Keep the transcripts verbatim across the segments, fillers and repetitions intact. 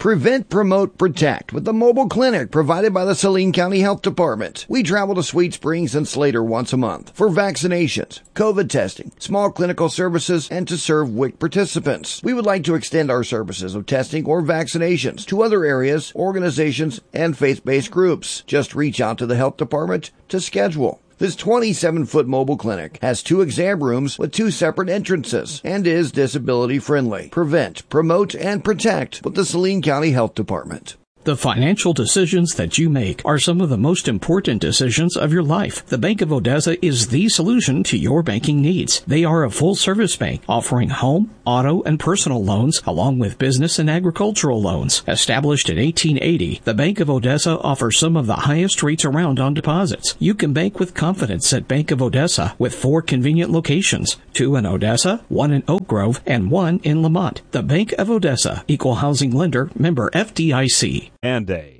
Prevent, Promote, Protect with the mobile clinic provided by the Saline County Health Department. We travel to Sweet Springs and Slater once a month for vaccinations, COVID testing, small clinical services, and to serve W I C participants. We would like to extend our services of testing or vaccinations to other areas, organizations, and faith-based groups. Just reach out to the health department to schedule. This twenty-seven foot mobile clinic has two exam rooms with two separate entrances and is disability friendly. Prevent, Promote, and Protect with the Saline County Health Department. The financial decisions that you make are some of the most important decisions of your life. The Bank of Odessa is the solution to your banking needs. They are a full-service bank offering home, auto, and personal loans along with business and agricultural loans. Established in eighteen eighty, the Bank of Odessa offers some of the highest rates around on deposits. You can bank with confidence at Bank of Odessa with four convenient locations, two in Odessa, one in Oak Grove, and one in Lamont. The Bank of Odessa, Equal Housing Lender, member F D I C. And a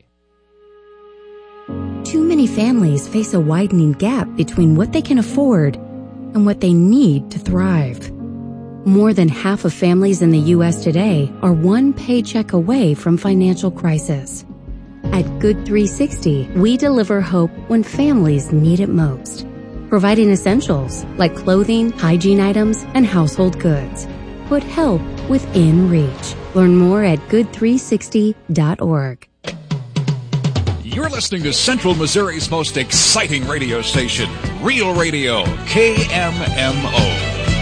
Too many families face a widening gap between what they can afford and what they need to thrive. More than half of families in the U S today are one paycheck away from financial crisis. At Good three sixty, we deliver hope when families need it most, providing essentials like clothing, hygiene items, and household goods. Put help within reach. Learn more at good three sixty dot org. You're listening to Central Missouri's most exciting radio station, Real Radio, K M M O.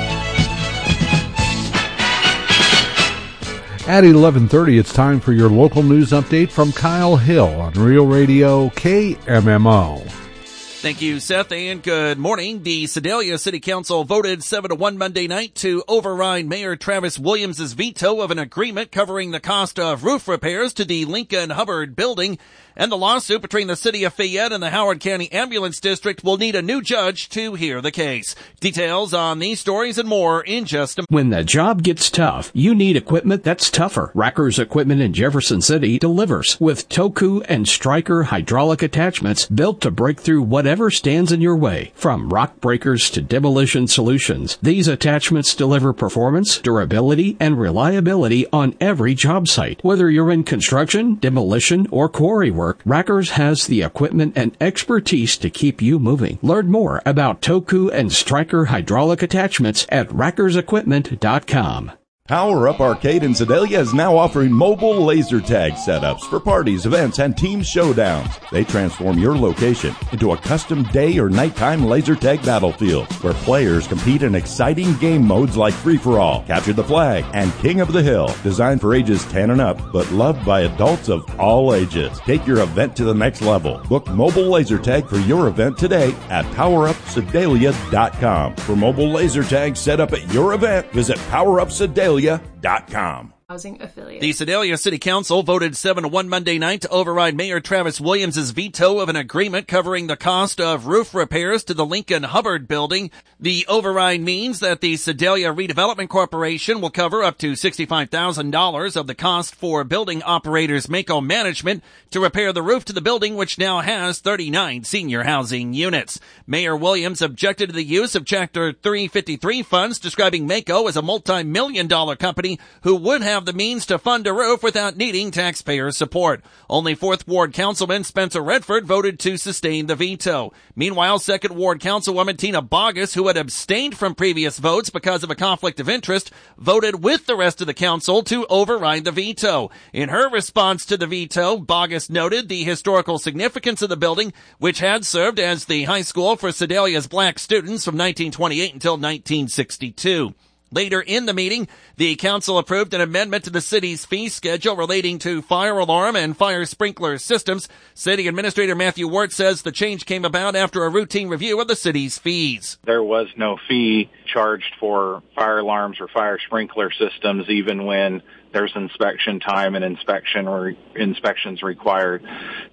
At eleven thirty, it's time for your local news update from Kyle Hill on Real Radio, K M M O. Thank you, Seth, and good morning. The Sedalia City Council voted seven to one Monday night to override Mayor Travis Williams' veto of an agreement covering the cost of roof repairs to the Lincoln Hubbard building. And the lawsuit between the City of Fayette and the Howard County Ambulance District will need a new judge to hear the case. Details on these stories and more in just a moment. When the job gets tough, you need equipment that's tougher. Racker's Equipment in Jefferson City delivers with Toku and Stryker hydraulic attachments built to break through whatever stands in your way. From rock breakers to demolition solutions, these attachments deliver performance, durability, and reliability on every job site. Whether you're in construction, demolition, or quarry work, Rackers has the equipment and expertise to keep you moving. Learn more about Toku and Stryker hydraulic attachments at rackers equipment dot com. Power Up Arcade in Sedalia is now offering mobile laser tag setups for parties, events, and team showdowns. They transform your location into a custom day or nighttime laser tag battlefield where players compete in exciting game modes like Free-for-All, Capture the Flag, and King of the Hill. Designed for ages ten and up, but loved by adults of all ages. Take your event to the next level. Book mobile laser tag for your event today at power up sedalia dot com. For mobile laser tag set up at your event, visit power up sedalia dot com. Housing affiliate. The Sedalia City Council voted seven to one Monday night to override Mayor Travis Williams' veto of an agreement covering the cost of roof repairs to the Lincoln Hubbard building. The override means that the Sedalia Redevelopment Corporation will cover up to sixty-five thousand dollars of the cost for building operators Mako Management to repair the roof to the building, which now has thirty-nine senior housing units. Mayor Williams objected to the use of Chapter three fifty-three funds, describing Mako as a multi-million dollar company who would have the means to fund a roof without needing taxpayer support. Only fourth Ward Councilman Spencer Redford voted to sustain the veto. Meanwhile, second Ward Councilwoman Tina Bogus, who had abstained from previous votes because of a conflict of interest, voted with the rest of the council to override the veto. In her response to the veto, Bogus noted the historical significance of the building, which had served as the high school for Sedalia's black students from nineteen twenty-eight until nineteen sixty-two. Later in the meeting, the council approved an amendment to the city's fee schedule relating to fire alarm and fire sprinkler systems. City Administrator Matthew Wirt says the change came about after a routine review of the city's fees. There was no fee charged for fire alarms or fire sprinkler systems, even when there's inspection time and inspection or inspections required.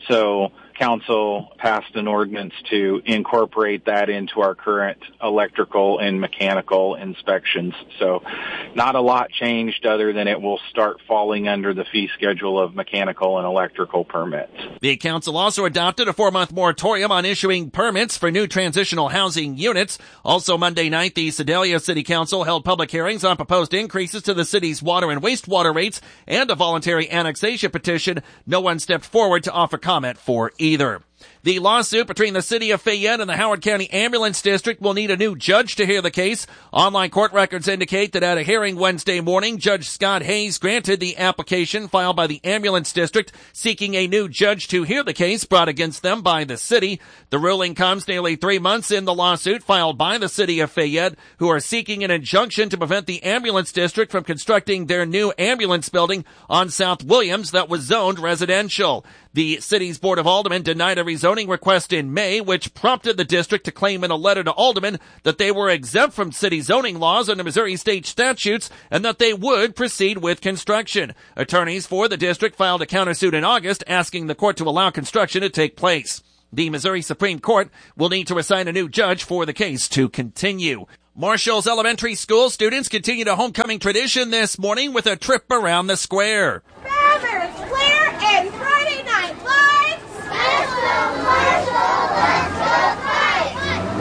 So council passed an ordinance to incorporate that into our current electrical and mechanical inspections. So not a lot changed other than it will start falling under the fee schedule of mechanical and electrical permits. The council also adopted a four-month moratorium on issuing permits for new transitional housing units. Also Monday night, the Sedalia Sedalia City Council held public hearings on proposed increases to the city's water and wastewater rates and a voluntary annexation petition. No one stepped forward to offer comment for either. The lawsuit between the city of Fayette and the Howard County Ambulance District will need a new judge to hear the case. Online court records indicate that at a hearing Wednesday morning, Judge Scott Hayes granted the application filed by the Ambulance District seeking a new judge to hear the case brought against them by the city. The ruling comes nearly three months in the lawsuit filed by the city of Fayette, who are seeking an injunction to prevent the Ambulance District from constructing their new ambulance building on South Williams that was zoned residential. The city's Board of Aldermen denied a rezoning request in May, which prompted the district to claim in a letter to aldermen that they were exempt from city zoning laws under Missouri state statutes and that they would proceed with construction. Attorneys for the district filed a countersuit in August asking the court to allow construction to take place. The Missouri Supreme Court will need to assign a new judge for the case to continue. Marshall's Elementary School students continued a homecoming tradition this morning with a trip around the square. Fair Square and Friday Night Lights. Special Marshall, let's go fight.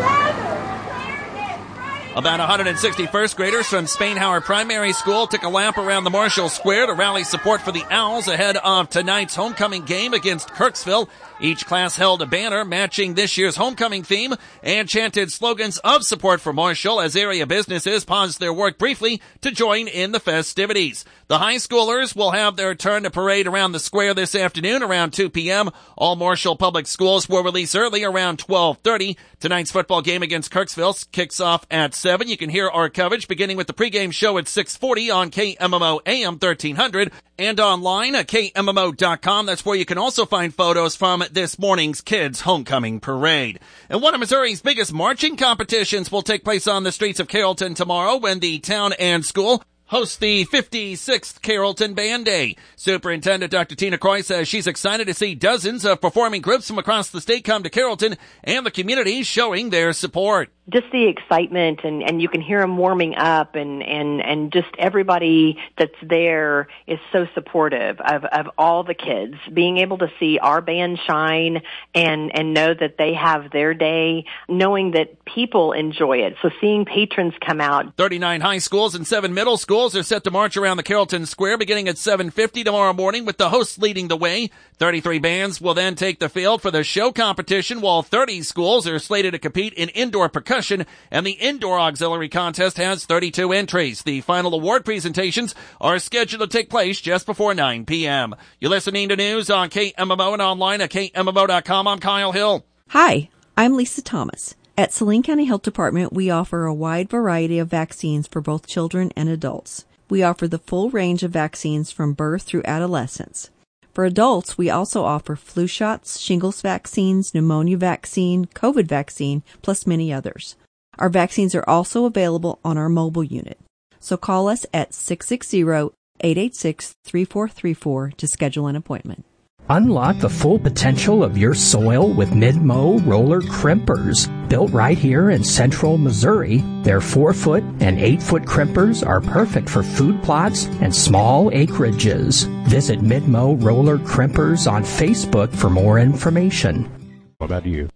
About one hundred sixty-first graders from Spainhauer Primary School took a lap around the Marshall Square to rally support for the Owls ahead of tonight's homecoming game against Kirksville. Each class held a banner matching this year's homecoming theme and chanted slogans of support for Marshall as area businesses paused their work briefly to join in the festivities. The high schoolers will have their turn to parade around the square this afternoon around two p.m. All Marshall public schools will release early around twelve thirty. Tonight's football game against Kirksville kicks off at seven. You can hear our coverage beginning with the pregame show at six forty on K M M O A M thirteen hundred and online at K M M O dot com. That's where you can also find photos from this morning's Kids Homecoming Parade. And one of Missouri's biggest marching competitions will take place on the streets of Carrollton tomorrow when the town and school hosts the fifty-sixth Carrollton Band Day. Superintendent Doctor Tina Croy says she's excited to see dozens of performing groups from across the state come to Carrollton and the community showing their support. Just the excitement, and, and you can hear them warming up, and, and, and just everybody that's there is so supportive of, of all the kids. Being able to see our band shine and, and know that they have their day, knowing that people enjoy it. So seeing patrons come out. thirty-nine high schools and seven middle schools are set to march around the Carrollton Square beginning at seven fifty tomorrow morning with the hosts leading the way. thirty-three bands will then take the field for the show competition, while thirty schools are slated to compete in indoor percussion, and the indoor auxiliary contest has thirty-two entries. The final award presentations are scheduled to take place just before nine p.m. You're listening to news on K M M O and online at K M M O dot com. I'm Kyle Hill. Hi, I'm Lisa Thomas. At Saline County Health Department, we offer a wide variety of vaccines for both children and adults. We offer the full range of vaccines from birth through adolescence. For adults, we also offer flu shots, shingles vaccines, pneumonia vaccine, COVID vaccine, plus many others. Our vaccines are also available on our mobile unit. So call us at six six zero, eight eight six, three four three four to schedule an appointment. Unlock the full potential of your soil with Mid-Mow roller crimpers. Built right here in central Missouri, their four-foot and eight-foot crimpers are perfect for food plots and small acreages. Visit Mid-Mow roller crimpers on Facebook for more information. What about you?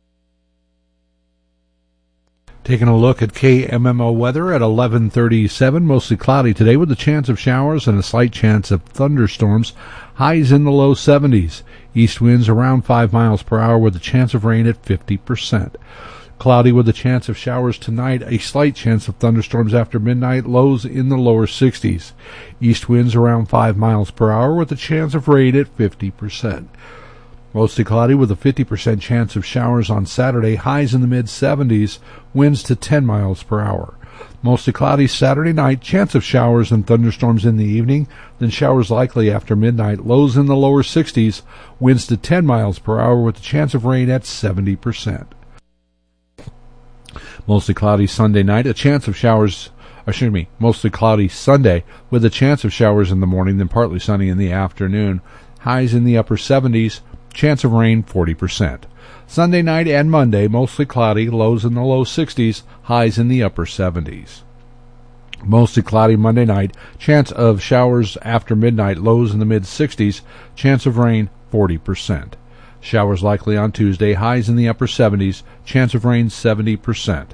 Taking a look at K M M O weather at eleven thirty-seven, mostly cloudy today with a chance of showers and a slight chance of thunderstorms. Highs in the low seventies. East winds around five miles per hour with a chance of rain at fifty percent. Cloudy with a chance of showers tonight, a slight chance of thunderstorms after midnight, lows in the lower sixties. East winds around five miles per hour with a chance of rain at fifty percent. Mostly cloudy with a fifty percent chance of showers on Saturday, highs in the mid-seventies, winds to ten miles per hour. Mostly cloudy Saturday night, chance of showers and thunderstorms in the evening, then showers likely after midnight, lows in the lower sixties, winds to ten miles per hour with a chance of rain at seventy percent. Mostly cloudy Sunday night, a chance of showers, excuse me, mostly cloudy Sunday with a chance of showers in the morning, then partly sunny in the afternoon, highs in the upper seventies, chance of rain forty percent. Sunday night and Monday, mostly cloudy, lows in the low sixties, highs in the upper seventies. Mostly cloudy Monday night, chance of showers after midnight, lows in the mid-sixties, chance of rain forty percent. Showers likely on Tuesday, highs in the upper seventies, chance of rain seventy percent.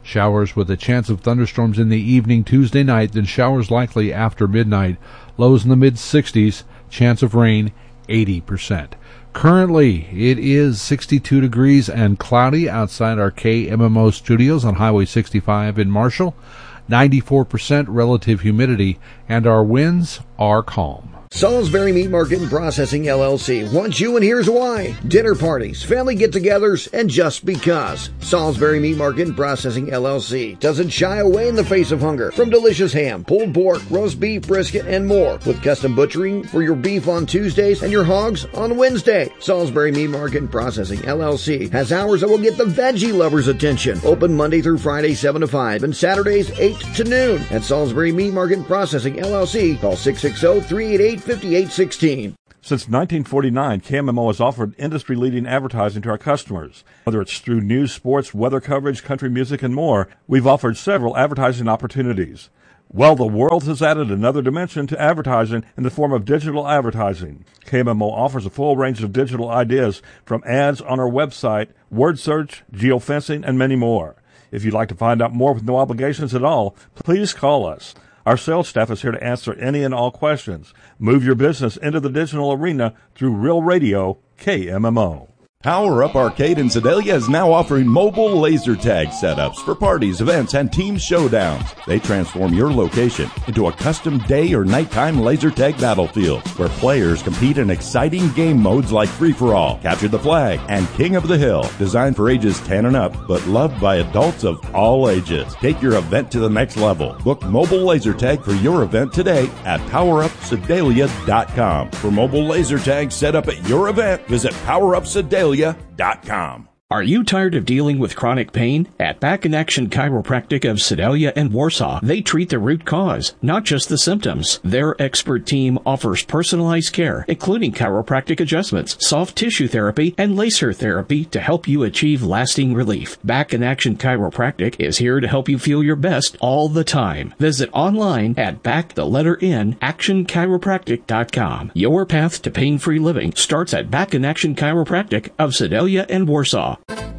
Showers with a chance of thunderstorms in the evening Tuesday night, then showers likely after midnight. Lows in the mid-sixties, chance of rain eighty percent. Currently, it is sixty-two degrees and cloudy outside our K M M O studios on Highway sixty-five in Marshall. ninety-four percent relative humidity, and our winds are calm. Salisbury Meat Market and Processing, L L C wants you, and here's why. Dinner parties, family get-togethers, and just because. Salisbury Meat Market and Processing, L L C doesn't shy away in the face of hunger. From delicious ham, pulled pork, roast beef, brisket, and more. With custom butchering for your beef on Tuesdays and your hogs on Wednesday. Salisbury Meat Market and Processing, L L C has hours that will get the veggie lovers' attention. Open Monday through Friday, seven to five, and Saturdays, eight to noon. At Salisbury Meat Market and Processing, L L C, call six six zero, three eight eight, five eight one six. Since nineteen forty-nine, K M M O has offered industry-leading advertising to our customers. Whether it's through news, sports, weather coverage, country music, and more, we've offered several advertising opportunities. Well, the world has added another dimension to advertising in the form of digital advertising. K M M O offers a full range of digital ideas, from ads on our website, word search, geofencing, and many more. If you'd like to find out more with no obligations at all, please call us. Our sales staff is here to answer any and all questions. Move your business into the digital arena through Real Radio K M M O. Power Up Arcade in Sedalia is now offering mobile laser tag setups for parties, events, and team showdowns. They transform your location into a custom day or nighttime laser tag battlefield where players compete in exciting game modes like Free-for-All, Capture the Flag, and King of the Hill. Designed for ages ten and up, but loved by adults of all ages. Take your event to the next level. Book mobile laser tag for your event today at power up sedalia dot com. For mobile laser tag set up at your event, visit power up sedalia dot com. Are you tired of dealing with chronic pain? At Back in Action Chiropractic of Sedalia and Warsaw, they treat the root cause, not just the symptoms. Their expert team offers personalized care, including chiropractic adjustments, soft tissue therapy, and laser therapy to help you achieve lasting relief. Back in Action Chiropractic is here to help you feel your best all the time. Visit online at back the letter N action chiropractic dot com. Your path to pain-free living starts at Back in Action Chiropractic of Sedalia and Warsaw.